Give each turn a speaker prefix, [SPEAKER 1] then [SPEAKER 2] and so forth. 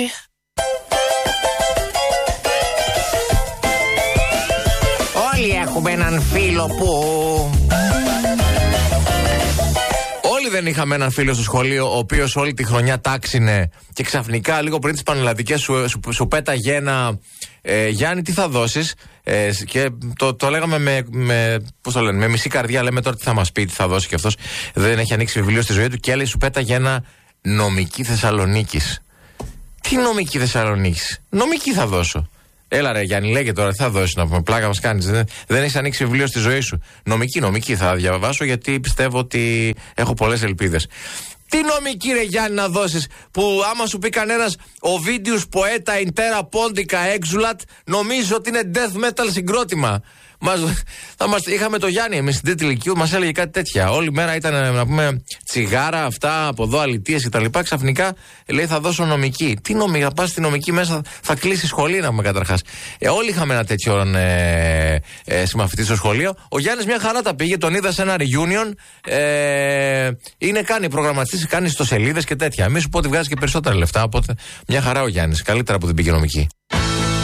[SPEAKER 1] Όλοι έχουμε έναν φίλο που... Όλοι δεν είχαμε έναν φίλο στο σχολείο ο οποίος όλη τη χρονιά τάξινε και ξαφνικά λίγο πριν τις πανελλαδικές σου πέταγε ένα Γιάννη, τι θα δώσεις? Και το λέγαμε πώς το λένε, με μισή καρδιά. Λέμε τώρα τι θα μας πει, τι θα δώσει, και αυτός δεν έχει ανοίξει βιβλίο στη ζωή του και έλεγε, σου πέταγε ένα νομική Θεσσαλονίκης. Τι νομική Θεσσαλονίκης? Νομική θα δώσω. Έλα ρε Γιάννη, λέγε τώρα, τι θα δώσεις, να πούμε, πλάκα μας κάνεις? Δεν έχεις ανοίξει βιβλίο στη ζωή σου. Νομική θα διαβάσω, γιατί πιστεύω ότι έχω πολλές ελπίδες. Τι νομική ρε Γιάννη να δώσεις, που άμα σου πει κανένας ο Βίντιους Ποέτα Ιντέρα Πόντικα Έξουλατ, νομίζω ότι είναι death metal συγκρότημα. Είχαμε το Γιάννη εμείς στην τρίτη ηλικίου, μας έλεγε κάτι τέτοια. Όλη μέρα ήταν να πούμε τσιγάρα, αυτά από εδώ, αλητίες κτλ. Ξαφνικά λέει θα δώσω νομική. Τι νομική, θα πας στη νομική μέσα, θα κλείσει σχολή να πούμε καταρχάς. Όλοι είχαμε ένα τέτοιο συμμαθητή στο σχολείο. Ο Γιάννης μια χαρά τα πήγε, τον είδα σε ένα reunion. Κάνει προγραμματιστής, κάνει ιστοσελίδες και τέτοια. Μη σου πω ότι βγάζει και περισσότερα λεφτά. Οπότε μια χαρά ο Γιάννης. Καλύτερα που δεν πήγε νομική.